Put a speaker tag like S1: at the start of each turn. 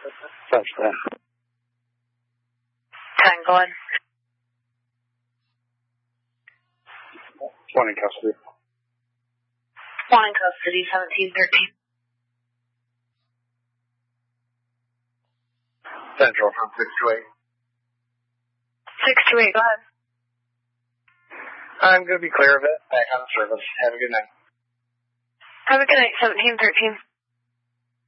S1: Thanks, man.
S2: 10, go ahead.
S1: 1 in custody.
S2: 1 in custody, 1713.
S1: Central from 628.
S2: 628, go ahead.
S1: I'm going to be clear of it. Back on service. Have a good night.
S2: Have a good night, 1713.